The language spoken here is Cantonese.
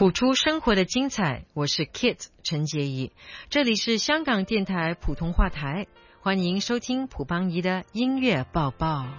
谱出生活的精彩，我是 Kit 陈洁仪，这里是香港电台普通话台，欢迎收听蒲邦仪的音乐报报。